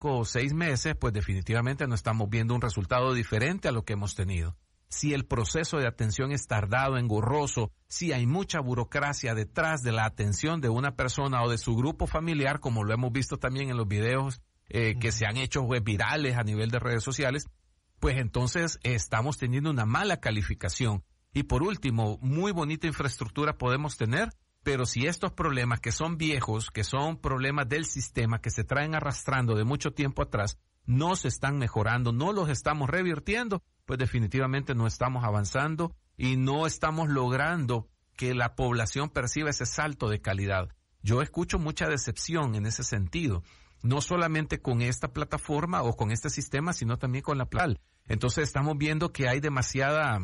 5 o 6 meses, pues definitivamente no estamos viendo un resultado diferente a lo que hemos tenido. Si el proceso de atención es tardado, engorroso, si hay mucha burocracia detrás de la atención de una persona o de su grupo familiar, como lo hemos visto también en los videos que se han hecho virales a nivel de redes sociales, pues entonces estamos teniendo una mala calificación. Y por último, muy bonita infraestructura podemos tener, pero si estos problemas que son viejos, que son problemas del sistema, que se traen arrastrando de mucho tiempo atrás, no se están mejorando, no los estamos revirtiendo, pues definitivamente no estamos avanzando y no estamos logrando que la población perciba ese salto de calidad. Yo escucho mucha decepción en ese sentido, no solamente con esta plataforma o con este sistema, sino también con la PLAL. Entonces estamos viendo que hay demasiada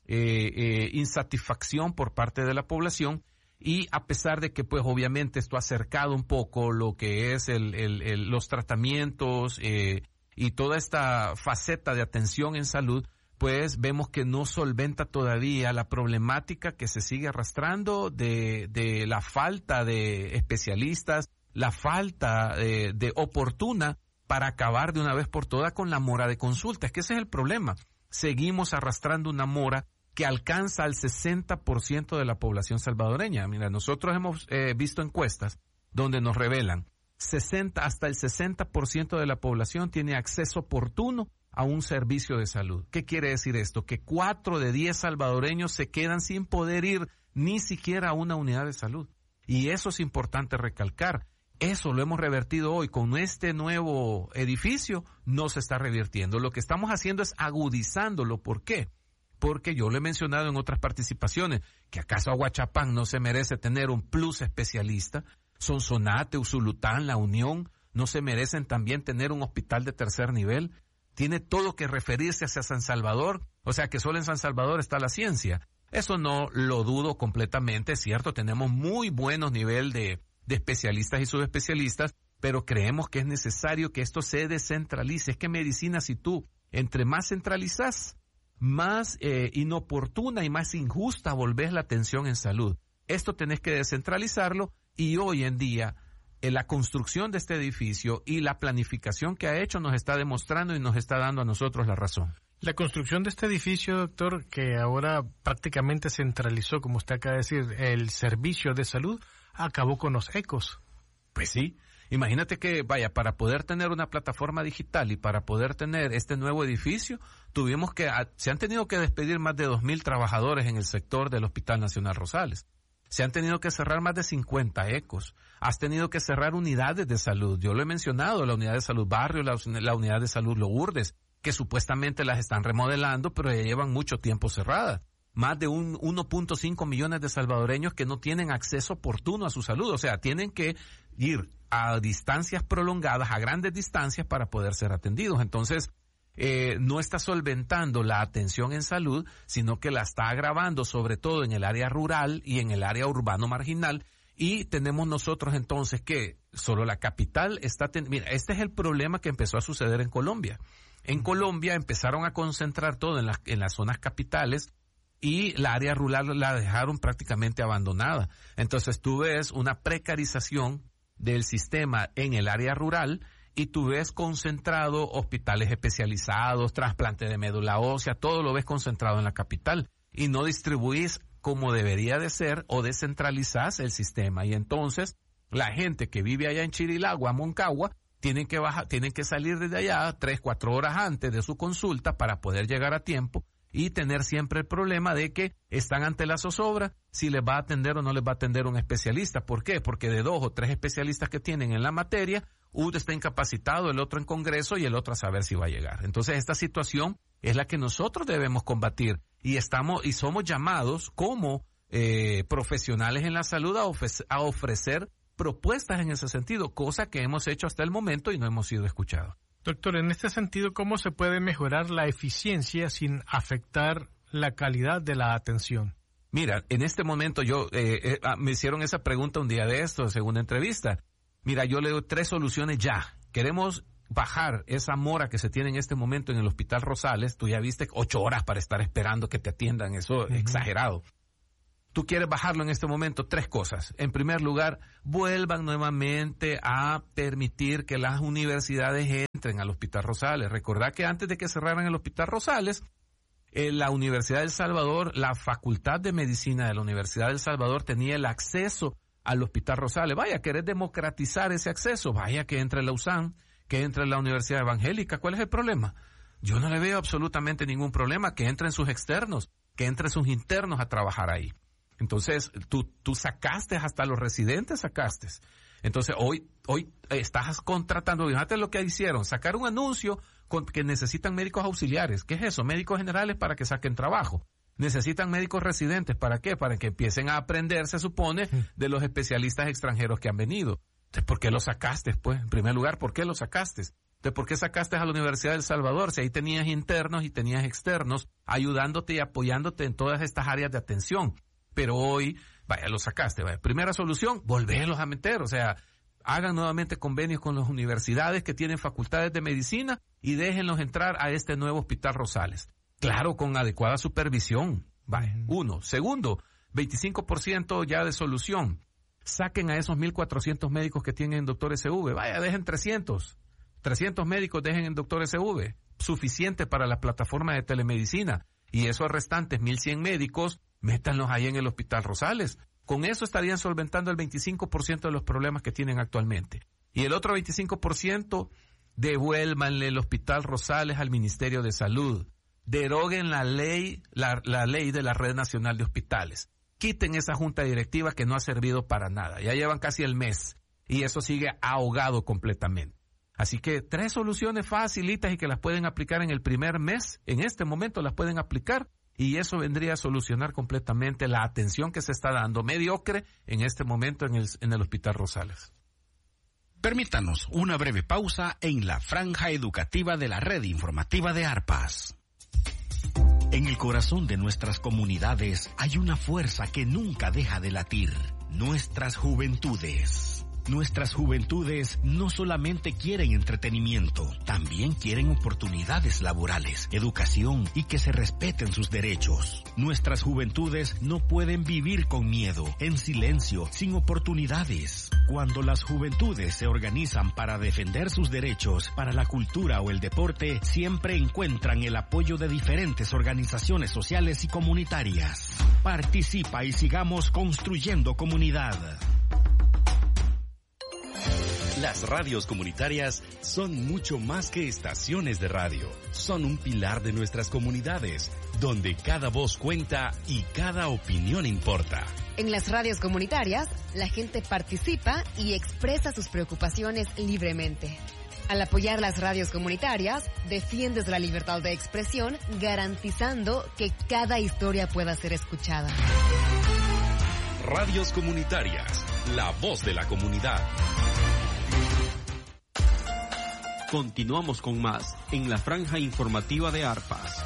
insatisfacción por parte de la población, y a pesar de que pues obviamente esto ha acercado un poco lo que es los tratamientos y toda esta faceta de atención en salud, pues vemos que no solventa todavía la problemática que se sigue arrastrando de la falta de especialistas, la falta de oportuna para acabar de una vez por todas con la mora de consulta. Es que ese es el problema. Seguimos arrastrando una mora que alcanza al 60% de la población salvadoreña. Mira, nosotros hemos visto encuestas donde nos revelan hasta el 60% de la población tiene acceso oportuno a un servicio de salud. ¿Qué quiere decir esto? Que 4 de 10 salvadoreños se quedan sin poder ir ni siquiera a una unidad de salud. Y eso es importante recalcar. Eso lo hemos revertido hoy. Con este nuevo edificio no se está revirtiendo. Lo que estamos haciendo es agudizándolo. ¿Por qué? Porque yo lo he mencionado en otras participaciones, que acaso Aguachapán no se merece tener un plus especialista, Sonsonate, Usulután, La Unión, no se merecen también tener un hospital de tercer nivel. Tiene todo que referirse hacia San Salvador, o sea que solo en San Salvador está la ciencia. Eso no lo dudo completamente, es cierto, tenemos muy buenos niveles de especialistas y subespecialistas, pero creemos que es necesario que esto se descentralice. Es que medicina, si tú entre más centralizas, más inoportuna y más injusta volvés la atención en salud. Esto tenés que descentralizarlo, y hoy en día la construcción de este edificio y la planificación que ha hecho nos está demostrando y nos está dando a nosotros la razón. La construcción de este edificio, doctor, que ahora prácticamente centralizó, como usted acaba de decir, el servicio de salud, acabó con los ecos. Pues sí. Imagínate que, para poder tener una plataforma digital y para poder tener este nuevo edificio, se han tenido que despedir más de 2,000 trabajadores en el sector del Hospital Nacional Rosales. Se han tenido que cerrar más de 50 ecos. Has tenido que cerrar unidades de salud. Yo lo he mencionado, la unidad de salud Barrio, la unidad de salud Lourdes, que supuestamente las están remodelando, pero ya llevan mucho tiempo cerradas. Más de 1.5 millones de salvadoreños que no tienen acceso oportuno a su salud. O sea, tienen que ir a distancias prolongadas, a grandes distancias para poder ser atendidos. Entonces, no está solventando la atención en salud, sino que la está agravando, sobre todo en el área rural y en el área urbano marginal. Y tenemos nosotros entonces que solo la capital mira, este es el problema que empezó a suceder en Colombia. En Colombia empezaron a concentrar todo en las zonas capitales, y la área rural la dejaron prácticamente abandonada. Entonces tú ves una precarización del sistema en el área rural, y tú ves concentrado hospitales especializados, trasplante de médula ósea, todo lo ves concentrado en la capital, y no distribuís como debería de ser, o descentralizás el sistema. Y entonces la gente que vive allá en Chirilagua, Moncagua, tienen que salir desde allá 3-4 horas antes de su consulta para poder llegar a tiempo, y tener siempre el problema de que están ante la zozobra si les va a atender o no les va a atender un especialista. ¿Por qué? Porque de 2 o 3 especialistas que tienen en la materia, uno está incapacitado, el otro en congreso y el otro a saber si va a llegar. Entonces esta situación es la que nosotros debemos combatir, y somos llamados como profesionales en la salud a ofrecer propuestas en ese sentido, cosa que hemos hecho hasta el momento y no hemos sido escuchados. Doctor, en este sentido, ¿cómo se puede mejorar la eficiencia sin afectar la calidad de la atención? Mira, en este momento me hicieron esa pregunta un día de esto, según una entrevista. Mira, yo le doy 3 soluciones ya. Queremos bajar esa mora que se tiene en este momento en el Hospital Rosales. Tú ya viste 8 horas para estar esperando que te atiendan, eso exagerado. Tú quieres bajarlo en este momento, 3 cosas. En primer lugar, vuelvan nuevamente a permitir que las universidades entren al Hospital Rosales. Recordá que antes de que cerraran el Hospital Rosales, la Universidad del Salvador, la Facultad de Medicina de la Universidad del Salvador tenía el acceso al Hospital Rosales. Vaya, querés democratizar ese acceso, vaya que entre la USAM, que entre la Universidad Evangélica. ¿Cuál es el problema? Yo no le veo absolutamente ningún problema que entren sus externos, que entren sus internos a trabajar ahí. Entonces, tú sacaste hasta los residentes, sacaste. Entonces, hoy estás contratando, fíjate lo que hicieron, sacar un anuncio que necesitan médicos auxiliares. ¿Qué es eso? Médicos generales para que saquen trabajo. Necesitan médicos residentes, ¿para qué? Para que empiecen a aprender, se supone, de los especialistas extranjeros que han venido. Entonces, ¿por qué lo sacaste, pues? En primer lugar, ¿por qué lo sacaste? Entonces, ¿por qué sacaste a la Universidad del Salvador? Si ahí tenías internos y tenías externos ayudándote y apoyándote en todas estas áreas de atención. Pero hoy, vaya, lo sacaste. Vaya. Primera solución, volverlos a meter. O sea, hagan nuevamente convenios con las universidades que tienen facultades de medicina y déjenlos entrar a este nuevo Hospital Rosales. Claro, con adecuada supervisión. Vaya, uno. Segundo, 25% ya de solución. Saquen a esos 1,400 médicos que tienen Doctor SV. Vaya, dejen 300 médicos dejen en Doctor SV. Suficiente para la plataforma de telemedicina. Y esos restantes 1,100 médicos, métanlos ahí en el Hospital Rosales. Con eso estarían solventando el 25% de los problemas que tienen actualmente. Y el otro 25%, devuélvanle el Hospital Rosales al Ministerio de Salud. Deroguen la ley de la Red Nacional de Hospitales. Quiten esa junta directiva que no ha servido para nada. Ya llevan casi el mes y eso sigue ahogado completamente. Así que 3 soluciones facilitas y que las pueden aplicar en el primer mes. En este momento las pueden aplicar y eso vendría a solucionar completamente la atención que se está dando mediocre en este momento en el Hospital Rosales. Permítanos una breve pausa en la franja educativa de la red informativa de ARPAS. En el corazón de nuestras comunidades hay una fuerza que nunca deja de latir: nuestras juventudes. Nuestras juventudes no solamente quieren entretenimiento, también quieren oportunidades laborales, educación y que se respeten sus derechos. Nuestras juventudes no pueden vivir con miedo, en silencio, sin oportunidades. Cuando las juventudes se organizan para defender sus derechos, para la cultura o el deporte, siempre encuentran el apoyo de diferentes organizaciones sociales y comunitarias. Participa y sigamos construyendo comunidad. Las radios comunitarias son mucho más que estaciones de radio. Son un pilar de nuestras comunidades, donde cada voz cuenta y cada opinión importa. En las radios comunitarias, la gente participa y expresa sus preocupaciones libremente. Al apoyar las radios comunitarias, defiendes la libertad de expresión, garantizando que cada historia pueda ser escuchada. Radios comunitarias, la voz de la comunidad. Continuamos con más en la franja informativa de ARPAS.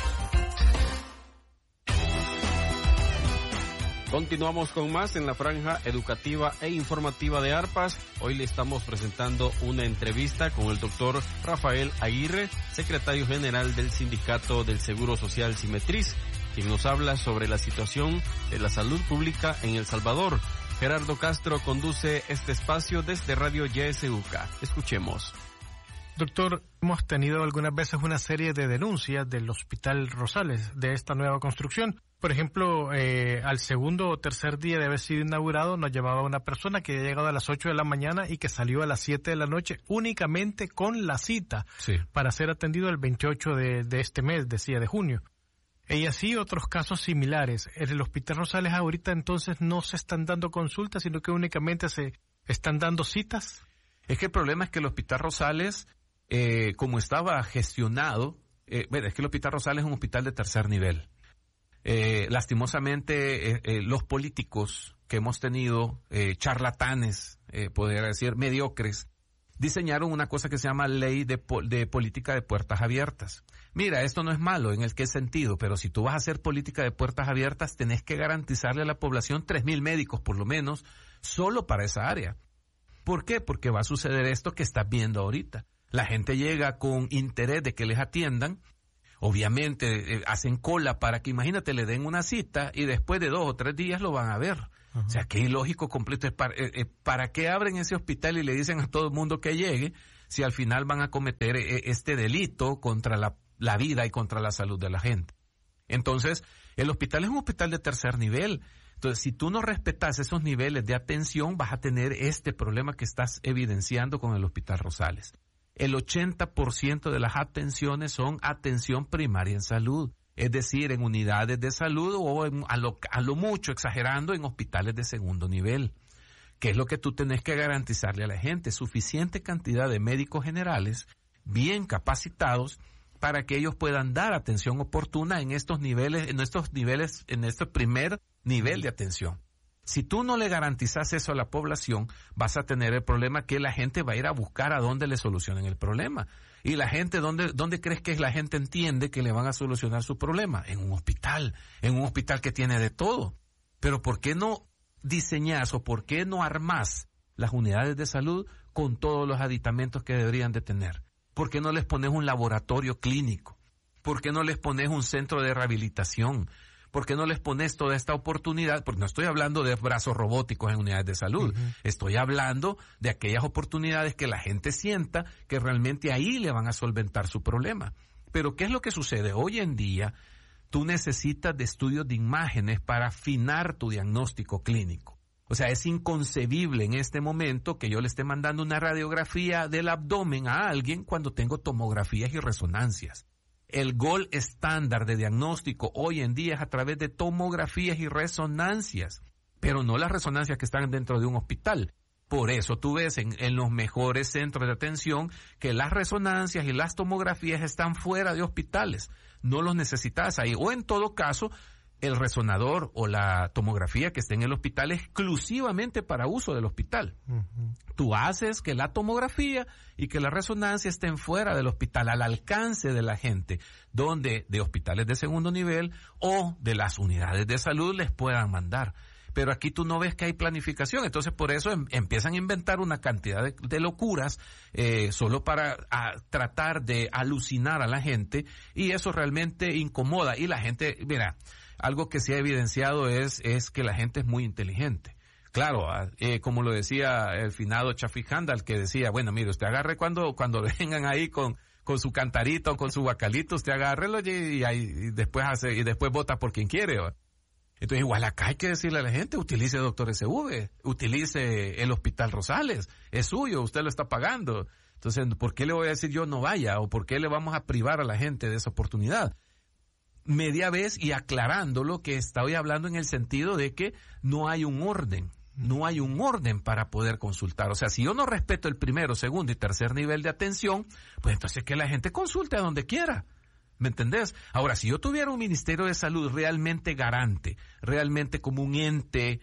Continuamos con más en la franja educativa e informativa de ARPAS. Hoy le estamos presentando una entrevista con el doctor Rafael Aguirre, secretario general del Sindicato del Seguro Social Simetriz, quien nos habla sobre la situación de la salud pública en El Salvador. Gerardo Castro conduce este espacio desde Radio YSUCA. Escuchemos. Doctor, hemos tenido algunas veces una serie de denuncias del Hospital Rosales, de esta nueva construcción. Por ejemplo, al segundo o tercer día de haber sido inaugurado, nos llevaba una persona que había llegado a las 8 de la mañana y que salió a las 7 de la noche únicamente con la cita para ser atendido el 28 de este mes, decía, de junio. Y así otros casos similares. En el Hospital Rosales ahorita entonces no se están dando consultas, sino que únicamente se están dando citas. Es que el problema es que el Hospital Rosales, como estaba gestionado, es que el Hospital Rosales es un hospital de tercer nivel. Lastimosamente, los políticos que hemos tenido, charlatanes, podría decir, mediocres, diseñaron una cosa que se llama Ley de Política de Puertas Abiertas. Mira, esto no es malo, ¿en el qué sentido? Pero si tú vas a hacer política de puertas abiertas, tenés que garantizarle a la población 3,000 médicos, por lo menos, solo para esa área. ¿Por qué? Porque va a suceder esto que estás viendo ahorita. La gente llega con interés de que les atiendan. Obviamente hacen cola para que, imagínate, le den una cita y después de 2 o 3 días lo van a ver. Uh-huh. O sea, qué ilógico completo es. ¿Para qué abren ese hospital y le dicen a todo el mundo que llegue si al final van a cometer este delito contra la vida y contra la salud de la gente? Entonces, el hospital es un hospital de tercer nivel. Entonces, si tú no respetas esos niveles de atención, vas a tener este problema que estás evidenciando con el Hospital Rosales. El 80% de las atenciones son atención primaria en salud, es decir, en unidades de salud o a lo mucho, exagerando, en hospitales de segundo nivel. ¿Qué es lo que tú tenés que garantizarle a la gente? Suficiente cantidad de médicos generales bien capacitados para que ellos puedan dar atención oportuna en estos niveles, en este primer nivel de atención. Si tú no le garantizas eso a la población, vas a tener el problema que la gente va a ir a buscar a dónde le solucionen el problema. Y la gente, ¿dónde crees que la gente entiende que le van a solucionar su problema? En un hospital que tiene de todo. Pero ¿por qué no diseñas o por qué no armas las unidades de salud con todos los aditamentos que deberían de tener? ¿Por qué no les pones un laboratorio clínico? ¿Por qué no les pones un centro de rehabilitación? ¿Por qué no les pones toda esta oportunidad? Porque no estoy hablando de brazos robóticos en unidades de salud. Estoy hablando de aquellas oportunidades que la gente sienta que realmente ahí le van a solventar su problema. Pero ¿qué es lo que sucede? Hoy en día tú necesitas de estudios de imágenes para afinar tu diagnóstico clínico. O sea, es inconcebible en este momento que yo le esté mandando una radiografía del abdomen a alguien cuando tengo tomografías y resonancias. El gold estándar de diagnóstico hoy en día es a través de tomografías y resonancias, pero no las resonancias que están dentro de un hospital. Por eso tú ves en los mejores centros de atención que las resonancias y las tomografías están fuera de hospitales. No los necesitas ahí. O en todo caso, el resonador o la tomografía que esté en el hospital exclusivamente para uso del hospital. Tú haces que la tomografía y que la resonancia estén fuera del hospital, al alcance de la gente, donde de hospitales de segundo nivel o de las unidades de salud les puedan mandar. Pero aquí tú no ves que hay planificación, entonces por eso empiezan a inventar una cantidad de locuras solo para tratar de alucinar a la gente, y eso realmente incomoda. Y la gente, mira, algo que se ha evidenciado es que la gente es muy inteligente. Claro, como lo decía el finado Chafi Handal, que decía, bueno, mire, usted agarre cuando vengan ahí con su cantarito, con su bacalito, usted agárrelo y después vota por quien quiere, ¿va? Entonces, igual acá hay que decirle a la gente, utilice Doctor SV, utilice el Hospital Rosales, es suyo, usted lo está pagando. Entonces, ¿por qué le voy a decir yo no vaya? ¿O por qué le vamos a privar a la gente de esa oportunidad? Media vez y aclarándolo, que estoy hablando en el sentido de que no hay un orden. No hay un orden para poder consultar. O sea, si yo no respeto el primero, segundo y tercer nivel de atención, pues entonces que la gente consulte a donde quiera. ¿Me entendés? Ahora, si yo tuviera un Ministerio de Salud realmente garante, realmente como un ente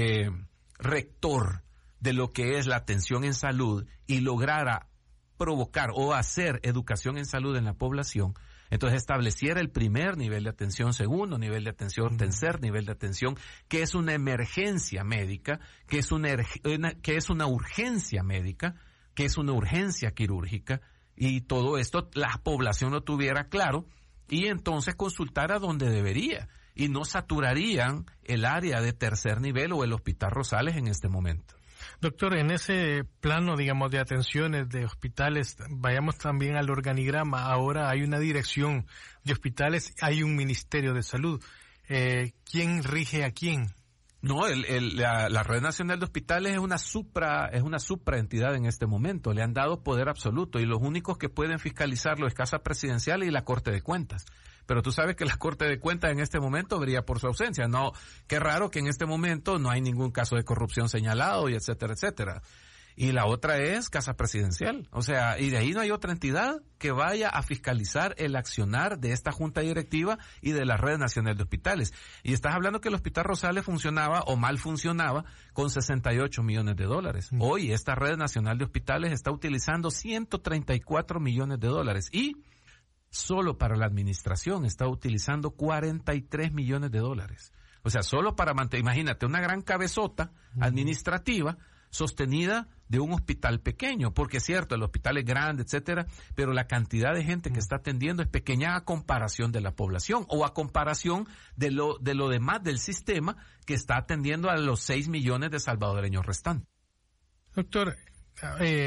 rector de lo que es la atención en salud y lograra provocar o hacer educación en salud en la población, entonces estableciera el primer nivel de atención, segundo nivel de atención, tercer nivel de atención, que es una emergencia médica, que es una urgencia médica, que es una urgencia quirúrgica, y todo esto la población lo tuviera claro y entonces consultara donde debería y no saturarían el área de tercer nivel o el Hospital Rosales en este momento. Doctor, en ese plano, digamos, de atenciones de hospitales, vayamos también al organigrama. Ahora hay una dirección de hospitales, hay un Ministerio de Salud. ¿Quién rige a quién? No, la Red Nacional de Hospitales es una supraentidad en este momento. Le han dado poder absoluto y los únicos que pueden fiscalizarlo es Casa Presidencial y la Corte de Cuentas. Pero tú sabes que la Corte de Cuentas en este momento brilla por su ausencia. No, qué raro que en este momento no hay ningún caso de corrupción señalado y etcétera, etcétera. Y la otra es Casa Presidencial. O sea, y de ahí no hay otra entidad que vaya a fiscalizar el accionar de esta Junta Directiva y de la Red Nacional de Hospitales. Y estás hablando que el Hospital Rosales funcionaba o mal funcionaba con $68 millones. Hoy esta Red Nacional de Hospitales está utilizando $134 millones y solo para la administración está utilizando $43 millones. O sea, solo para mantener, imagínate, una gran cabezota administrativa sostenida de un hospital pequeño, porque es cierto, el hospital es grande, etcétera, pero la cantidad de gente que está atendiendo es pequeña a comparación de la población o a comparación de lo demás del sistema que está atendiendo a los 6 millones de salvadoreños restantes. Doctor,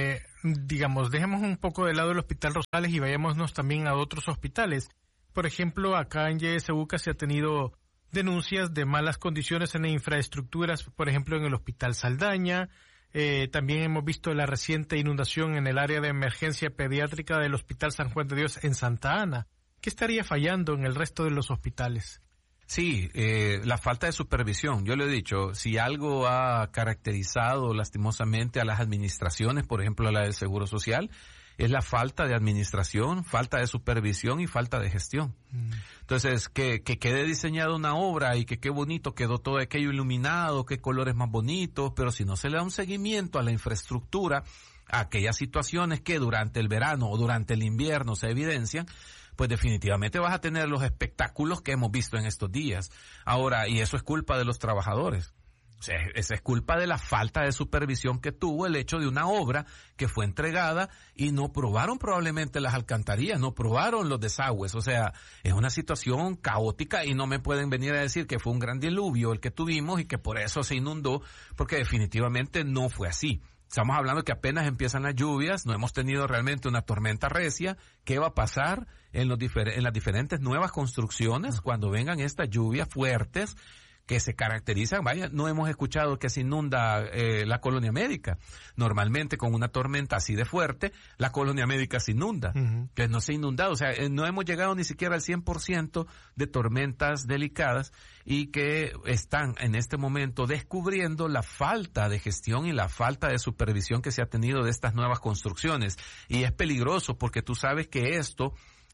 digamos, dejemos un poco de lado el Hospital Rosales y vayámonos también a otros hospitales. Por ejemplo, acá en YSUCA se ha tenido denuncias de malas condiciones en infraestructuras, por ejemplo, en el Hospital Saldaña. También hemos visto la reciente inundación en el área de emergencia pediátrica del Hospital San Juan de Dios en Santa Ana. ¿Qué estaría fallando en el resto de los hospitales? Sí, la falta de supervisión. Yo le he dicho, si algo ha caracterizado lastimosamente a las administraciones, por ejemplo a la del Seguro Social, es la falta de administración, falta de supervisión y falta de gestión. Entonces, que quede diseñada una obra y que qué bonito quedó todo aquello iluminado, qué colores más bonitos, pero si no se le da un seguimiento a la infraestructura, a aquellas situaciones que durante el verano o durante el invierno se evidencian, pues definitivamente vas a tener los espectáculos que hemos visto en estos días. Ahora, y eso es culpa de los trabajadores. O sea, esa es culpa de la falta de supervisión que tuvo el hecho de una obra que fue entregada y no probaron probablemente las alcantarillas, no probaron los desagües. O sea, es una situación caótica y no me pueden venir a decir que fue un gran diluvio el que tuvimos y que por eso se inundó, porque definitivamente no fue así. Estamos hablando que apenas empiezan las lluvias, no hemos tenido realmente una tormenta recia. ¿Qué va a pasar en las diferentes nuevas construcciones cuando vengan estas lluvias fuertes que se caracterizan? Vaya, no hemos escuchado que se inunda la colonia médica. Normalmente con una tormenta así de fuerte, la colonia médica se inunda. Que no se ha inundado, o sea, no hemos llegado ni siquiera al 100% de tormentas delicadas y que están en este momento descubriendo la falta de gestión y la falta de supervisión que se ha tenido de estas nuevas construcciones. Y es peligroso porque tú sabes que esto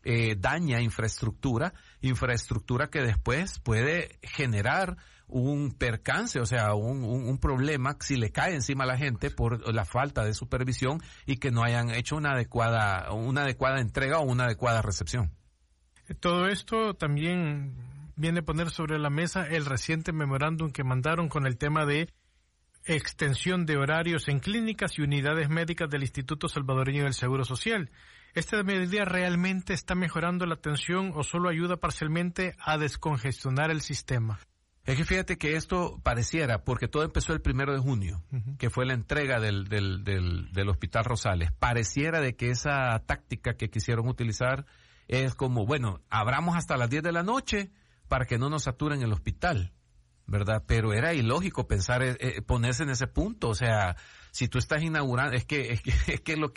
daña infraestructura que después puede generar un percance, o sea, un problema si le cae encima a la gente por la falta de supervisión y que no hayan hecho una adecuada entrega o una adecuada recepción. Todo esto también viene a poner sobre la mesa el reciente memorándum que mandaron con el tema de extensión de horarios en clínicas y unidades médicas del Instituto Salvadoreño del Seguro Social. ¿Esta medida realmente está mejorando la atención o solo ayuda parcialmente a descongestionar el sistema? Es que fíjate que esto pareciera, porque todo empezó el 1 de junio, que fue la entrega del Hospital Rosales. Pareciera de que esa táctica que quisieron utilizar es como, bueno, abramos hasta las 10 de la noche para que no nos saturen el hospital, ¿verdad? Pero era ilógico pensar, ponerse en ese punto, o sea, si tú estás inaugurando, es que lo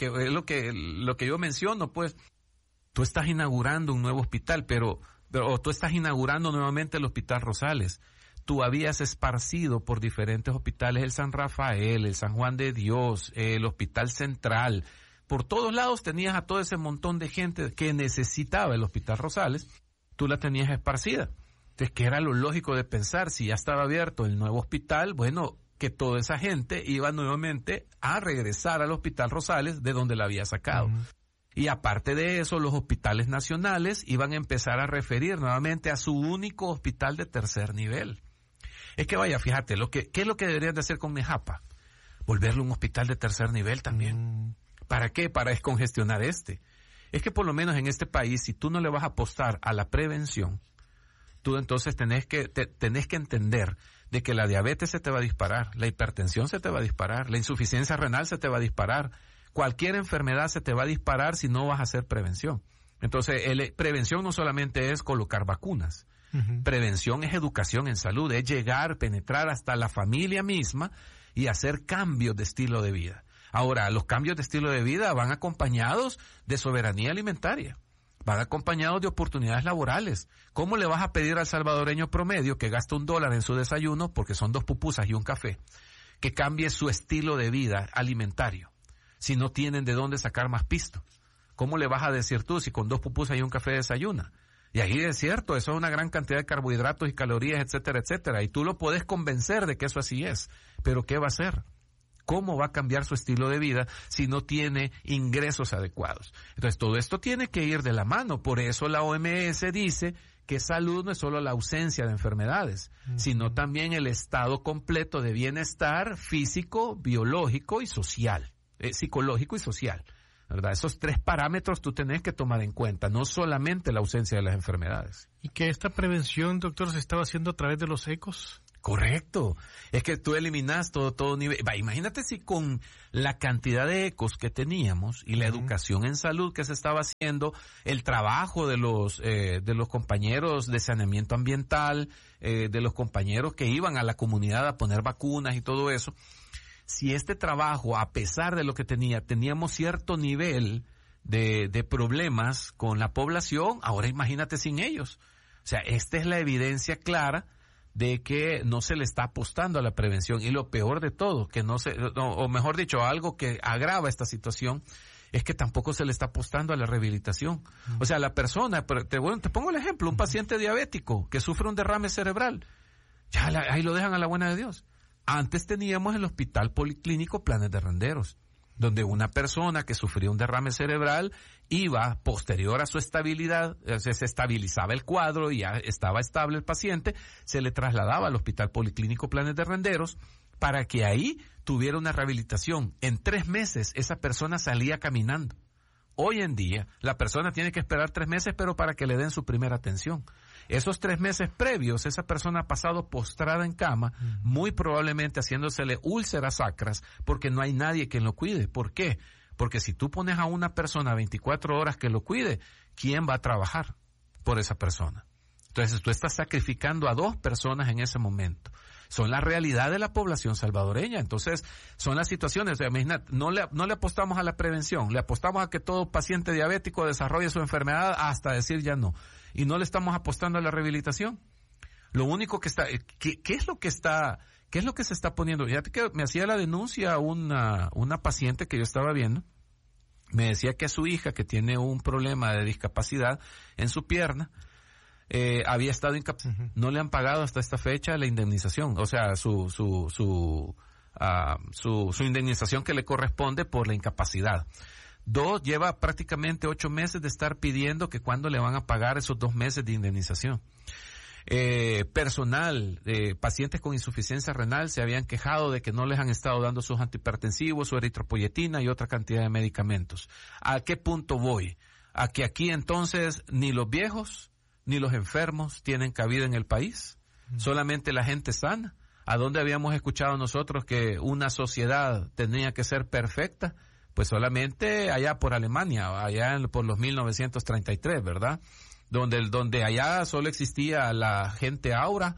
que yo menciono, pues, tú estás inaugurando un nuevo hospital, pero tú estás inaugurando nuevamente el Hospital Rosales. Tú habías esparcido por diferentes hospitales el San Rafael, el San Juan de Dios, el Hospital Central. Por todos lados tenías a todo ese montón de gente que necesitaba el Hospital Rosales, tú la tenías esparcida. Entonces, ¿qué era lo lógico de pensar? Si ya estaba abierto el nuevo hospital, bueno, que toda esa gente iba nuevamente a regresar al Hospital Rosales de donde la había sacado. Y aparte de eso, los hospitales nacionales iban a empezar a referir nuevamente a su único hospital de tercer nivel. Es que vaya, fíjate, ¿qué es lo que deberían de hacer con Nejapa? Volverlo un hospital de tercer nivel también. ¿Para qué? Para descongestionar este. Es que por lo menos en este país, si tú no le vas a apostar a la prevención, tú entonces tenés que entender de que la diabetes se te va a disparar, la hipertensión se te va a disparar, la insuficiencia renal se te va a disparar, cualquier enfermedad se te va a disparar si no vas a hacer prevención. Entonces, prevención no solamente es colocar vacunas, prevención es educación en salud, es llegar, penetrar hasta la familia misma y hacer cambios de estilo de vida. Ahora, los cambios de estilo de vida van acompañados de soberanía alimentaria. Van acompañados de oportunidades laborales. ¿Cómo le vas a pedir al salvadoreño promedio que gasta $1 en su desayuno, porque son 2 pupusas y un café, que cambie su estilo de vida alimentario, si no tienen de dónde sacar más pisto? ¿Cómo le vas a decir tú si con 2 pupusas y un café desayuna? Y ahí es cierto, eso es una gran cantidad de carbohidratos y calorías, etcétera, etcétera. Y tú lo puedes convencer de que eso así es. Pero ¿qué va a hacer? ¿Cómo va a cambiar su estilo de vida si no tiene ingresos adecuados? Entonces, todo esto tiene que ir de la mano. Por eso la OMS dice que salud no es solo la ausencia de enfermedades, sino también el estado completo de bienestar físico, biológico y social, psicológico y social, ¿verdad? Esos 3 parámetros tú tenés que tomar en cuenta, no solamente la ausencia de las enfermedades. ¿Y que esta prevención, doctor, se estaba haciendo a través de los ecos? Correcto. Es que tú eliminas todo nivel. Imagínate si con la cantidad de ecos que teníamos y la educación en salud que se estaba haciendo, el trabajo de los compañeros de saneamiento ambiental, de los compañeros que iban a la comunidad a poner vacunas y todo eso. Si este trabajo, a pesar de lo que teníamos cierto nivel de problemas con la población, ahora imagínate sin ellos. O sea, esta es la evidencia clara de que no se le está apostando a la prevención. Y lo peor de todo, que o mejor dicho, algo que agrava esta situación, es que tampoco se le está apostando a la rehabilitación. O sea, la persona, te pongo el ejemplo, un paciente diabético que sufre un derrame cerebral, ya ahí lo dejan a la buena de Dios. Antes teníamos el Hospital Policlínico Planes de Renderos, donde una persona que sufría un derrame cerebral iba, posterior a su estabilidad, se estabilizaba el cuadro y ya estaba estable el paciente, se le trasladaba al Hospital Policlínico Planes de Renderos para que ahí tuviera una rehabilitación. En 3 meses esa persona salía caminando. Hoy en día la persona tiene que esperar 3 meses, pero para que le den su primera atención. Esos 3 meses previos, esa persona ha pasado postrada en cama, muy probablemente haciéndosele úlceras sacras, porque no hay nadie que lo cuide. ¿Por qué? Porque si tú pones a una persona 24 horas que lo cuide, ¿quién va a trabajar por esa persona? Entonces tú estás sacrificando a 2 personas en ese momento. Son la realidad de la población salvadoreña. Entonces, son las situaciones. O sea, imagínate, no le apostamos a la prevención, le apostamos a que todo paciente diabético desarrolle su enfermedad hasta decir ya no. Y no le estamos apostando a la rehabilitación. Lo único que está, ¿qué es lo que se está poniendo? Fíjate que me hacía la denuncia una paciente que yo estaba viendo. Me decía que a su hija, que tiene un problema de discapacidad en su pierna, había estado no le han pagado hasta esta fecha la indemnización, o sea, su indemnización que le corresponde por la incapacidad. 2, lleva prácticamente 8 meses de estar pidiendo que cuándo le van a pagar esos 2 meses de indemnización. Personal, pacientes con insuficiencia renal se habían quejado de que no les han estado dando sus antihipertensivos, su eritropoyetina y otra cantidad de medicamentos. ¿A qué punto voy? A que aquí entonces ni los viejos ni los enfermos tienen cabida en el país, solamente la gente sana. ¿A dónde habíamos escuchado nosotros que una sociedad tenía que ser perfecta? Pues solamente allá por Alemania, por los 1933, ¿verdad? Donde allá solo existía la gente aura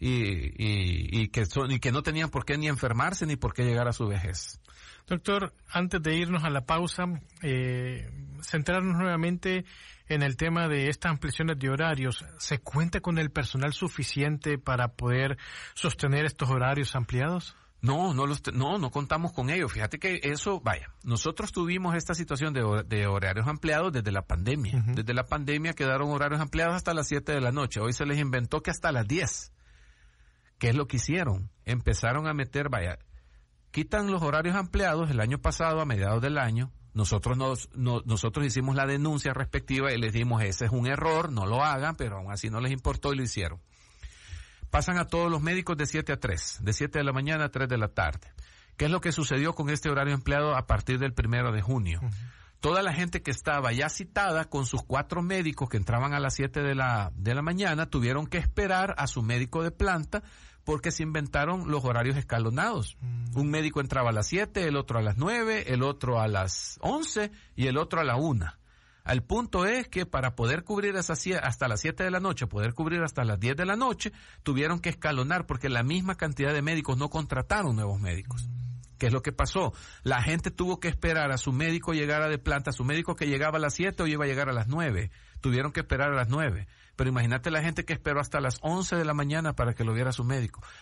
y que no tenían por qué ni enfermarse ni por qué llegar a su vejez. Doctor, antes de irnos a la pausa, centrarnos nuevamente en el tema de estas ampliaciones de horarios. ¿Se cuenta con el personal suficiente para poder sostener estos horarios ampliados? No contamos con ello. Fíjate que eso, nosotros tuvimos esta situación de horarios ampliados desde la pandemia. Uh-huh. Desde la pandemia quedaron horarios ampliados hasta las 7 de la noche. Hoy se les inventó que hasta las 10. ¿Qué es lo que hicieron? Empezaron a meter, quitan los horarios ampliados el año pasado, a mediados del año. Nosotros hicimos la denuncia respectiva y les dijimos, ese es un error, no lo hagan, pero aún así no les importó y lo hicieron. Pasan a todos los médicos de 7 a 3, de 7 de la mañana a 3 de la tarde. ¿Qué es lo que sucedió con este horario empleado a partir del 1 de junio? Uh-huh. Toda la gente que estaba ya citada con sus 4 médicos que entraban a las 7 de la mañana tuvieron que esperar a su médico de planta porque se inventaron los horarios escalonados. Uh-huh. Un médico entraba a las 7, el otro a las 9, el otro a las 11 y el otro a la 1. Al punto es que para poder cubrir hasta las 7 de la noche, poder cubrir hasta las 10 de la noche, tuvieron que escalonar porque la misma cantidad de médicos no contrataron nuevos médicos. ¿Qué es lo que pasó? La gente tuvo que esperar a su médico llegara de planta, a su médico que llegaba a las 7 o iba a llegar a las 9. Tuvieron que esperar a las 9. Pero imagínate la gente que esperó hasta las 11 de la mañana para que lo viera su médico.